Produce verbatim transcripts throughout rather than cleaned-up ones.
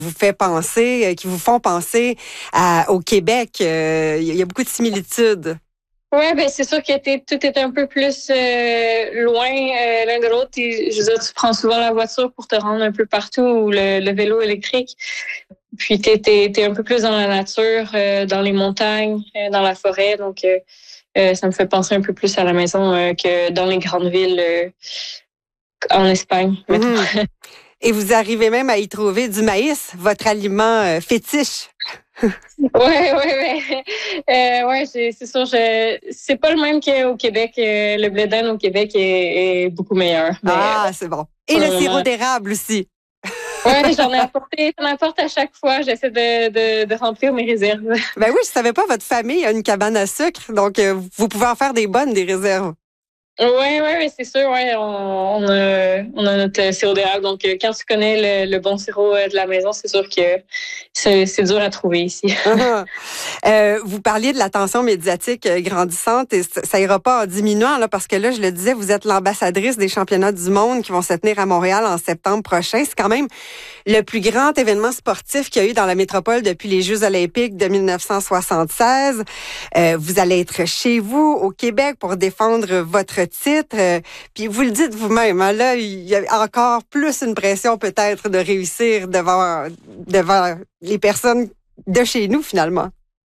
vous fait penser, qui vous font penser à, au Québec. Euh, il y a beaucoup de similitudes. Ouais, ben c'est sûr que t'es, tout est un peu plus euh, loin euh, l'un de l'autre. Et, je veux dire, tu prends souvent la voiture pour te rendre un peu partout ou le, le vélo électrique. Puis t'es, t'es, t'es un peu plus dans la nature, euh, dans les montagnes, euh, dans la forêt. Donc euh, euh, ça me fait penser un peu plus à la maison euh, que dans les grandes villes euh, en Espagne, mettons. Mmh. Et vous arrivez même à y trouver du maïs, votre aliment euh, fétiche. Ouais, ouais, ouais. Euh, ouais, c'est, c'est sûr. Je, c'est pas le même qu'au Québec. Euh, le blé d'Inde au Québec est, est beaucoup meilleur. Mais, Ah, c'est bon. Et le sirop d'érable aussi. Ouais, j'en ai apporté, j'en apporte à chaque fois. J'essaie de, de, de remplir mes réserves. Ben oui, je savais pas, votre famille a une cabane à sucre, donc euh, vous pouvez en faire des bonnes, des réserves. Oui, oui, ouais, c'est sûr. Ouais, on, on, a, on a notre sirop d'érable. Donc, euh, quand tu connais le, le bon sirop euh, de la maison, c'est sûr que c'est, c'est dur à trouver ici. Uh-huh. euh, vous parliez de l'attention médiatique euh, grandissante et ça ira pas en diminuant là, parce que là, je le disais, vous êtes l'ambassadrice des championnats du monde qui vont se tenir à Montréal en septembre prochain. C'est quand même le plus grand événement sportif qu'il y a eu dans la métropole depuis les Jeux olympiques de dix-neuf cent soixante-seize. Euh, vous allez être chez vous au Québec pour défendre votre titre. Euh, puis vous le dites vous-même, hein, là, il y a encore plus une pression peut-être de réussir devant devant les personnes de chez nous, finalement.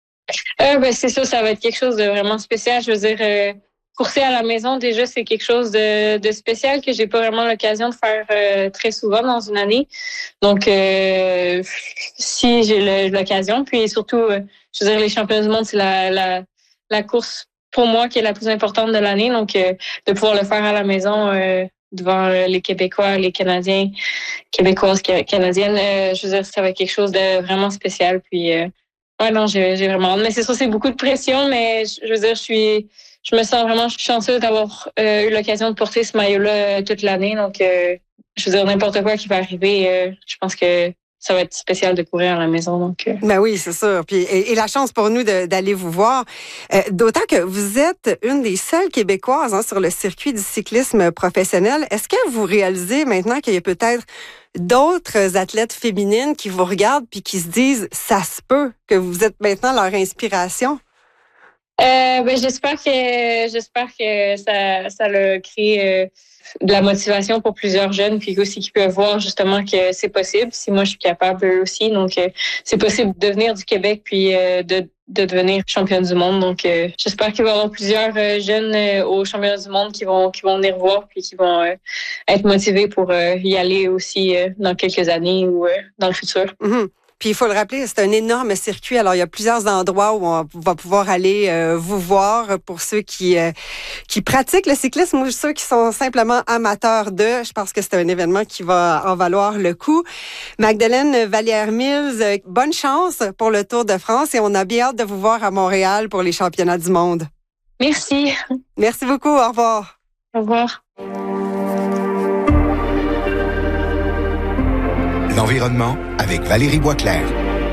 Euh, ben, c'est sûr, ça va être quelque chose de vraiment spécial. Je veux dire, euh, courser à la maison, déjà, c'est quelque chose de, de spécial que j'ai pas vraiment l'occasion de faire euh, très souvent dans une année. Donc, euh, si j'ai le, l'occasion, puis surtout, euh, je veux dire, les championnats du monde, c'est la, la, la course pour moi qui est la plus importante de l'année. Donc, euh, de pouvoir le faire à la maison euh, devant les Québécois, les Canadiens, Québécoises, Canadiennes, euh, je veux dire, ça va être quelque chose de vraiment spécial. Puis, euh, ouais, non, j'ai, j'ai vraiment hâte. Mais c'est sûr, c'est beaucoup de pression, mais je, je veux dire, je suis, je me sens vraiment chanceuse d'avoir euh, eu l'occasion de porter ce maillot-là euh, toute l'année. Donc, euh, je veux dire, n'importe quoi qui va arriver, euh, je pense que ça va être spécial de courir à la maison. Donc, euh. Ben oui, c'est sûr. Puis et, et la chance pour nous de, d'aller vous voir, euh, d'autant que vous êtes une des seules Québécoises hein, sur le circuit du cyclisme professionnel. Est-ce que vous réalisez maintenant qu'il y a peut-être d'autres athlètes féminines qui vous regardent puis qui se disent ça se peut que vous êtes maintenant leur inspiration? Euh, ben, j'espère que j'espère que ça ça l'a créé euh, de la motivation pour plusieurs jeunes, puis aussi qui peuvent voir justement que c'est possible. Si moi je suis capable, eux aussi. Donc euh, c'est possible de venir du Québec puis euh, de de devenir championne du monde. Donc euh, j'espère qu'il va y avoir plusieurs euh, jeunes euh, aux championnats du monde qui vont qui vont venir voir puis qui vont euh, être motivés pour euh, y aller aussi euh, dans quelques années ou euh, dans le futur. Mm-hmm. Puis il faut le rappeler, c'est un énorme circuit. Alors il y a plusieurs endroits où on va pouvoir aller euh, vous voir pour ceux qui euh, qui pratiquent le cyclisme ou ceux qui sont simplement amateurs de. Je pense que c'est un événement qui va en valoir le coup. Magdeleine Vallière-Mills, bonne chance pour le Tour de France et on a bien hâte de vous voir à Montréal pour les championnats du monde. Merci. Merci beaucoup. Au revoir. Au revoir. L'environnement avec Valérie Boisclair.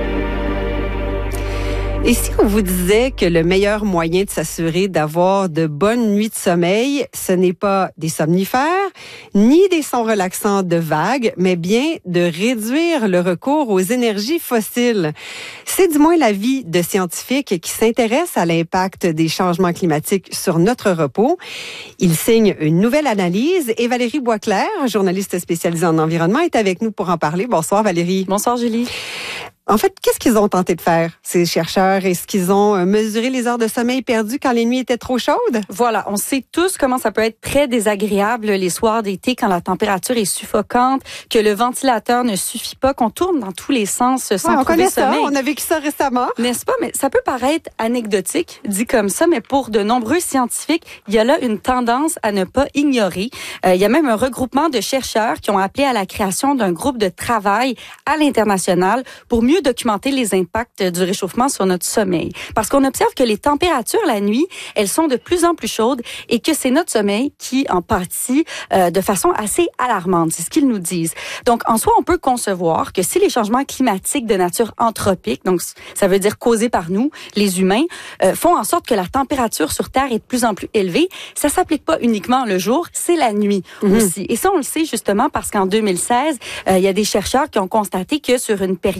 Et si on vous disait que le meilleur moyen de s'assurer d'avoir de bonnes nuits de sommeil, ce n'est pas des somnifères, ni des sons relaxants de vagues, mais bien de réduire le recours aux énergies fossiles. C'est du moins l'avis de scientifiques qui s'intéressent à l'impact des changements climatiques sur notre repos. Ils signent une nouvelle analyse et Valérie Boisclair, journaliste spécialisée en environnement, est avec nous pour en parler. Bonsoir Valérie. Bonsoir Julie. En fait, qu'est-ce qu'ils ont tenté de faire, ces chercheurs? Est-ce qu'ils ont mesuré les heures de sommeil perdues quand les nuits étaient trop chaudes? Voilà, on sait tous comment ça peut être très désagréable les soirs d'été quand la température est suffocante, que le ventilateur ne suffit pas, qu'on tourne dans tous les sens sans ouais, on trouver connaît sommeil. Ça, on a vécu ça récemment. N'est-ce pas? Mais ça peut paraître anecdotique, dit comme ça, mais pour de nombreux scientifiques, il y a là une tendance à ne pas ignorer. Euh, il y a même un regroupement de chercheurs qui ont appelé à la création d'un groupe de travail à l'international pour mieux mieux documenter les impacts du réchauffement sur notre sommeil. Parce qu'on observe que les températures la nuit, elles sont de plus en plus chaudes et que c'est notre sommeil qui en pâtit euh, de façon assez alarmante. C'est ce qu'ils nous disent. Donc, en soi, on peut concevoir que si les changements climatiques de nature anthropique, donc ça veut dire causés par nous, les humains, euh, font en sorte que la température sur Terre est de plus en plus élevée, ça s'applique pas uniquement le jour, c'est la nuit mmh. aussi. Et ça, on le sait justement parce qu'en deux mille seize, euh, il y a des chercheurs qui ont constaté que sur une période